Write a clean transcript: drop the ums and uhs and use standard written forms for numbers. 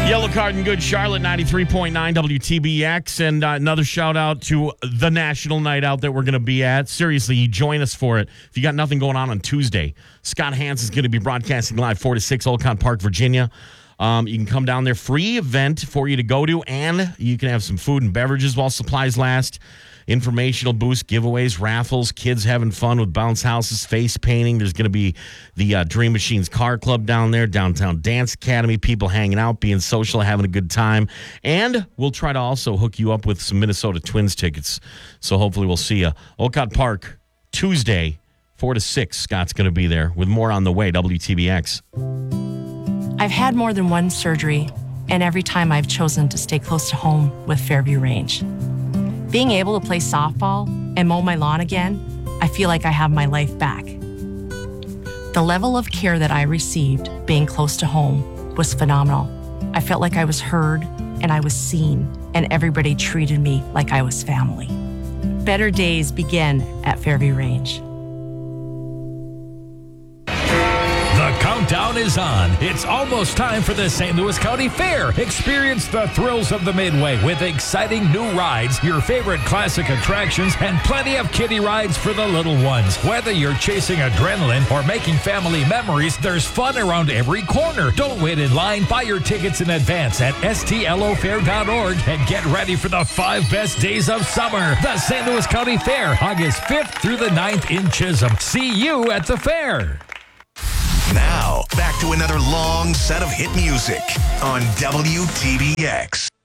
Yellow Card and Good Charlotte, 93.9 WTBX. And another shout out to the National Night Out that we're going to be at. Seriously, you join us for it. If you got nothing going on Tuesday, Scott Hans is going to be broadcasting live 4 to 6, Olcott Park, Virginia. You can come down there, free event for you to go to, and you can have some food and beverages while supplies last. Informational booths, giveaways, raffles, kids having fun with bounce houses, face painting. There's going to be the Dream Machines Car Club down there, Downtown Dance Academy, people hanging out, being social, having a good time. And we'll try to also hook you up with some Minnesota Twins tickets. So hopefully we'll see you. Olcott Park, Tuesday, 4 to 6. Scott's going to be there with more on the way, WTBX. I've had more than one surgery, and every time I've chosen to stay close to home with Fairview Range. Being able to play softball and mow my lawn again, I feel like I have my life back. The level of care that I received being close to home was phenomenal. I felt like I was heard and I was seen, and everybody treated me like I was family. Better days begin at Fairview Range. The countdown is on. It's almost time for the St. Louis County Fair. Experience the thrills of the Midway with exciting new rides, your favorite classic attractions, and plenty of kiddie rides for the little ones. Whether you're chasing adrenaline or making family memories, there's fun around every corner. Don't wait in line. Buy your tickets in advance at stlofair.org and get ready for the 5 best days of summer. The St. Louis County Fair, August 5th through the 9th in Chisholm. See you at the fair. Now, back to another long set of hit music on WTBX.